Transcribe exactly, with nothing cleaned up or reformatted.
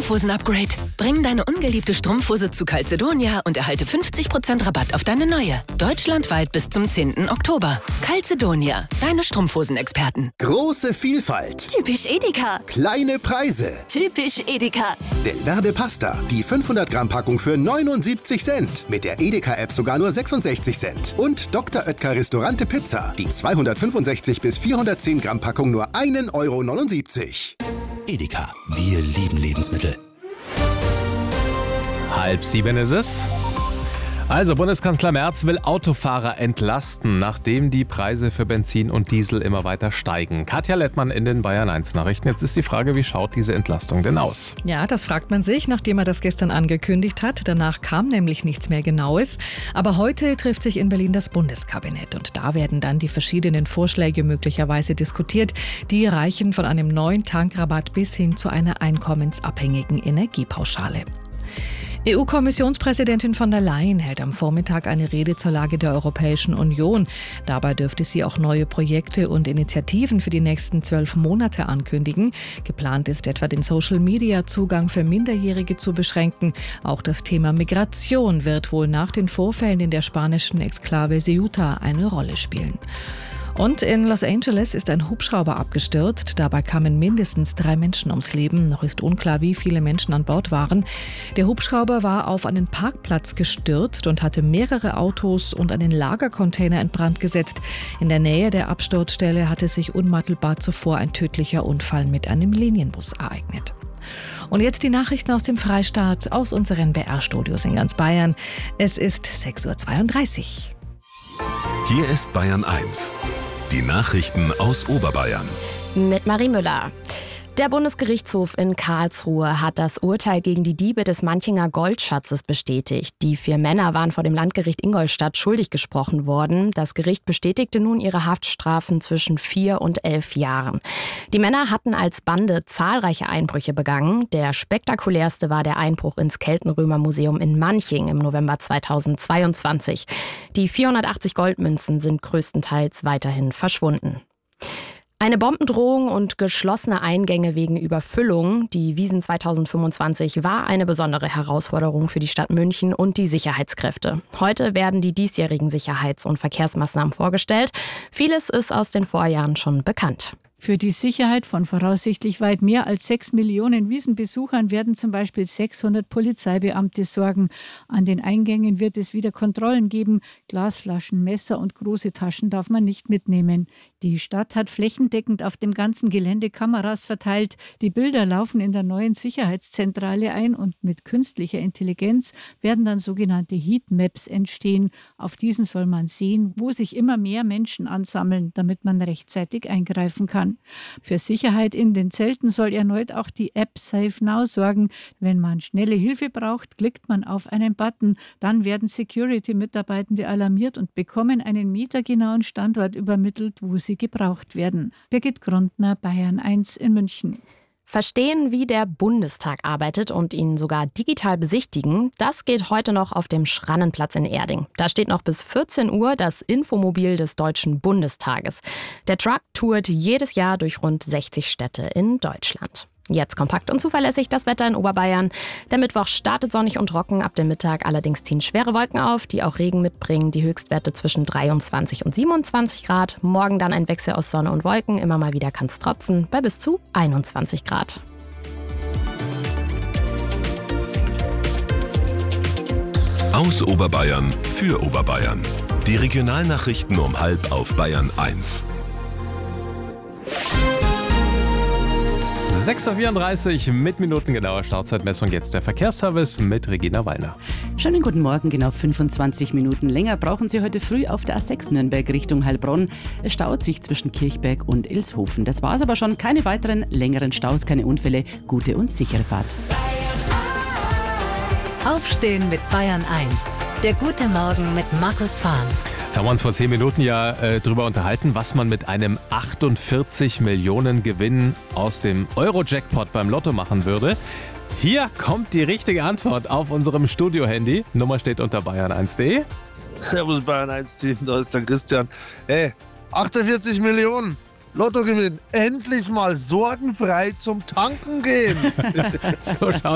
Strumpfhosen-Upgrade. Bring deine ungeliebte Strumpfhose zu Calzedonia und erhalte fünfzig Prozent Rabatt auf deine neue. Deutschlandweit bis zum zehnten Oktober. Calzedonia, deine Strumpfhosen-Experten. Große Vielfalt. Typisch Edeka. Kleine Preise. Typisch Edeka. Delverde Pasta. Die fünfhundert Gramm Packung für neunundsiebzig Cent. Mit der Edeka-App sogar nur sechsundsechzig Cent. Und Doktor Oetker Restaurante Pizza. Die zweihundertfünfundsechzig bis vierhundertzehn Gramm Packung nur ein Euro neunundsiebzig. Edeka, wir lieben Lebensmittel. Halb sieben ist es. Also, Bundeskanzler Merz will Autofahrer entlasten, nachdem die Preise für Benzin und Diesel immer weiter steigen. Katja Lettmann in den Bayern eins Nachrichten. Jetzt ist die Frage, wie schaut diese Entlastung denn aus? Ja, das fragt man sich, nachdem er das gestern angekündigt hat. Danach kam nämlich nichts mehr Genaues. Aber heute trifft sich in Berlin das Bundeskabinett. Und da werden dann die verschiedenen Vorschläge möglicherweise diskutiert. Die reichen von einem neuen Tankrabatt bis hin zu einer einkommensabhängigen Energiepauschale. E U-Kommissionspräsidentin von der Leyen hält am Vormittag eine Rede zur Lage der Europäischen Union. Dabei dürfte sie auch neue Projekte und Initiativen für die nächsten zwölf Monate ankündigen. Geplant ist etwa, den Social-Media-Zugang für Minderjährige zu beschränken. Auch das Thema Migration wird wohl nach den Vorfällen in der spanischen Exklave Ceuta eine Rolle spielen. Und in Los Angeles ist ein Hubschrauber abgestürzt. Dabei kamen mindestens drei Menschen ums Leben. Noch ist unklar, wie viele Menschen an Bord waren. Der Hubschrauber war auf einen Parkplatz gestürzt und hatte mehrere Autos und einen Lagercontainer in Brand gesetzt. In der Nähe der Absturzstelle hatte sich unmittelbar zuvor ein tödlicher Unfall mit einem Linienbus ereignet. Und jetzt die Nachrichten aus dem Freistaat, aus unseren B R-Studios in ganz Bayern. Es ist sechs Uhr zweiunddreißig. Hier ist Bayern eins. Die Nachrichten aus Oberbayern. Mit Marie Müller. Der Bundesgerichtshof in Karlsruhe hat das Urteil gegen die Diebe des Manchinger Goldschatzes bestätigt. Die vier Männer waren vor dem Landgericht Ingolstadt schuldig gesprochen worden. Das Gericht bestätigte nun ihre Haftstrafen zwischen vier und elf Jahren. Die Männer hatten als Bande zahlreiche Einbrüche begangen. Der spektakulärste war der Einbruch ins Keltenrömermuseum in Manching im November zweitausendzweiundzwanzig. Die vierhundertachtzig Goldmünzen sind größtenteils weiterhin verschwunden. Eine Bombendrohung und geschlossene Eingänge wegen Überfüllung, die Wiesn zweitausendfünfundzwanzig, war eine besondere Herausforderung für die Stadt München und die Sicherheitskräfte. Heute werden die diesjährigen Sicherheits- und Verkehrsmaßnahmen vorgestellt. Vieles ist aus den Vorjahren schon bekannt. Für die Sicherheit von voraussichtlich weit mehr als sechs Millionen Wiesnbesuchern werden zum Beispiel sechshundert Polizeibeamte sorgen. An den Eingängen wird es wieder Kontrollen geben. Glasflaschen, Messer und große Taschen darf man nicht mitnehmen. Die Stadt hat flächendeckend auf dem ganzen Gelände Kameras verteilt. Die Bilder laufen in der neuen Sicherheitszentrale ein und mit künstlicher Intelligenz werden dann sogenannte Heatmaps entstehen. Auf diesen soll man sehen, wo sich immer mehr Menschen ansammeln, damit man rechtzeitig eingreifen kann. Für Sicherheit in den Zelten soll erneut auch die App Safe Now sorgen. Wenn man schnelle Hilfe braucht, klickt man auf einen Button. Dann werden Security-Mitarbeitende alarmiert und bekommen einen metergenauen Standort übermittelt, wo sie gebraucht werden. Birgit Grundner, Bayern eins in München. Verstehen, wie der Bundestag arbeitet und ihn sogar digital besichtigen, das geht heute noch auf dem Schrannenplatz in Erding. Da steht noch bis vierzehn Uhr das Infomobil des Deutschen Bundestages. Der Truck tourt jedes Jahr durch rund sechzig Städte in Deutschland. Jetzt kompakt und zuverlässig das Wetter in Oberbayern. Der Mittwoch startet sonnig und trocken, ab dem Mittag allerdings ziehen schwere Wolken auf, die auch Regen mitbringen. Die Höchstwerte zwischen dreiundzwanzig und siebenundzwanzig Grad. Morgen dann ein Wechsel aus Sonne und Wolken, immer mal wieder kann es tropfen, bei bis zu einundzwanzig Grad. Aus Oberbayern für Oberbayern. Die Regionalnachrichten um halb auf Bayern eins. sechs Uhr vierunddreißig mit minutengenauer Startzeitmessung. Jetzt der Verkehrsservice mit Regina Wallner. Schönen guten Morgen, genau fünfundzwanzig Minuten länger brauchen Sie heute früh auf der A sechs Nürnberg Richtung Heilbronn. Es staut sich zwischen Kirchberg und Ilshofen. Das war's aber schon. Keine weiteren längeren Staus, keine Unfälle. Gute und sichere Fahrt. Aufstehen mit Bayern eins. Der gute Morgen mit Markus Fahn. Jetzt haben wir uns vor zehn Minuten ja äh, darüber unterhalten, was man mit einem achtundvierzig Millionen Gewinn aus dem Euro-Jackpot beim Lotto machen würde. Hier kommt die richtige Antwort auf unserem Studio-Handy. Nummer steht unter bayern eins punkt de. Servus Bayern eins Team, da ist der Christian. Hey, achtundvierzig Millionen. Lottogewinn. Endlich mal sorgenfrei zum Tanken gehen. So schaut